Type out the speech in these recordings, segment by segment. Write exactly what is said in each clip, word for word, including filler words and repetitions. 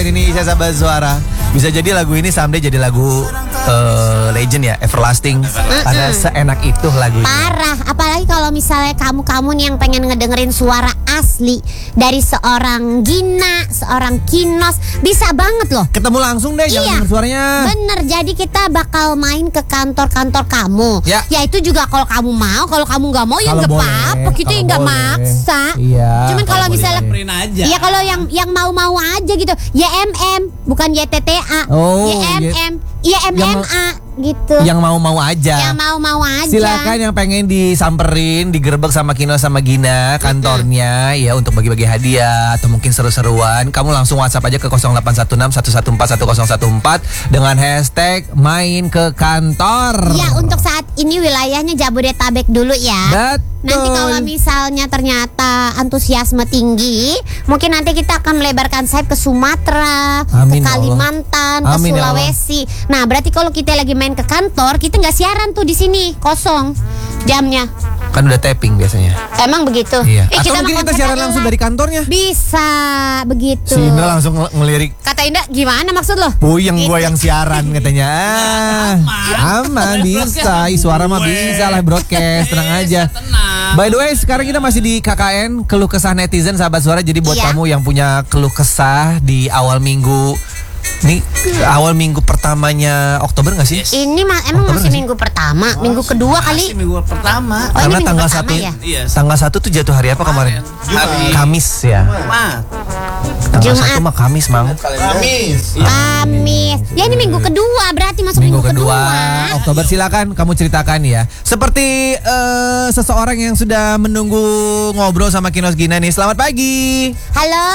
Indonesia sahabat suara. Bisa jadi lagu ini someday jadi lagu uh, legend ya, everlasting. Karena seenak itu lagunya. Parah, apalagi kalau misalnya kamu-kamu nih yang pengen ngedengerin suara asli dari seorang Gina, seorang Kinos, bisa banget loh. Ketemu langsung deh, Iya, jangan denger suaranya. bener, jadi kita bakal main ke kantor-kantor kamu. Ya. Ya itu juga kalau kamu mau, kalau kamu nggak mau ya Kalau nggak boleh, apa-apa, kita kalau nggak boleh. maksa. Iya. Cuman kalau misalnya, Samperin aja. iya kalau yang yang mau-mau aja gitu, Y M M bukan Y T T A, Oh, Y M M, Y M M A gitu. Yang mau-mau aja. Yang mau-mau aja. Silakan yang pengen disamperin, digerebek sama Kino sama Gina kantornya ya untuk bagi-bagi hadiah atau mungkin seru-seruan. Kamu langsung WhatsApp aja ke nol delapan satu enam satu satu empat satu nol satu empat dengan hashtag main ke kantor. Ya, untuk saat ini wilayahnya Jabodetabek dulu ya. Betul. Nanti kalau misalnya ternyata antusiasme tinggi, mungkin nanti kita akan melebarkan sayap ke Sumatera, Amin, ke ya Allah. Kalimantan, ke Amin, ya Allah. Sulawesi. Nah, berarti kalau kita lagi main ke kantor, kita nggak siaran tuh di sini, kosong jamnya. Kan udah tapping biasanya. Emang begitu? Iya. Eh, Atau mah mungkin kita konsepnya siaran langsung adalah- dari kantornya. Bisa begitu. Si Indra langsung ngel- ngelirik. Kata Indah, gimana maksud lo? Puyeng Gitu. gua yang siaran katanya. Ah, aman bisa. Ih, suara mah bisa lah broadcast, tenang aja. Tenang. By the way, sekarang kita masih di K K N keluh kesah netizen sahabat suara. Jadi buat Iya. kamu yang punya keluh kesah di awal minggu, nih awal minggu pertamanya Oktober nggak sih? Ini mah emang Oktober masih nggak sih? minggu pertama, minggu kedua Masih kali. minggu pertama. Oh, ini Karena minggu tanggal pertama satu, ya? Iya. tanggal satu tuh jatuh hari apa kemarin? Hari Kamis ya. Jumat. Tanggal Jumat. satu mah Kamis, Mang. Kamis. Kamis. Ya ini minggu kedua, berarti masuk Minggu minggu, kedua kedua. Oktober, silakan kamu ceritakan ya. Seperti eh, seseorang yang sudah menunggu ngobrol sama Kinos Gina nih. Selamat pagi. Halo?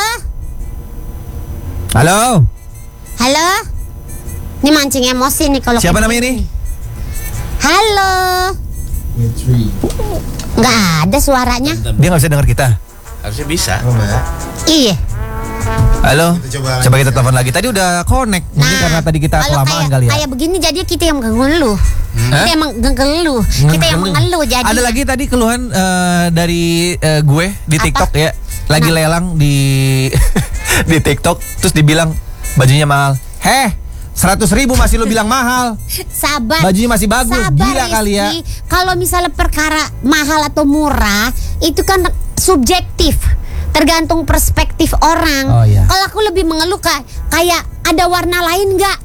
Halo. Halo? Ini mancing emosi nih kalau Siapa kayak namanya gini. nih? Halo? Nggak ada suaranya. Dia nggak bisa dengar kita. Harusnya bisa. Iya. Halo. Kita coba Coba lagi. kita telepon lagi. Tadi udah connect. Mungkin karena tadi kita kalau kelamaan kayak, kali ya. kayak begini jadi kita yang mengeluh. Kita Hah? yang mengeluh. Kita yang mengeluh jadi. Ada lagi tadi keluhan eh, dari eh, gue di Apa? TikTok ya. Lagi Kenapa? lelang di di TikTok, terus dibilang bajunya mahal. Heh, seratus ribu masih lu bilang mahal. Sabar. Bajunya masih bagus. Sabar, Gila kali ya. Rizky. Kalau misalnya perkara mahal atau murah itu kan subjektif, tergantung perspektif orang. Oh, iya. Kalau aku lebih mengeluh kak, kayak ada warna lain nggak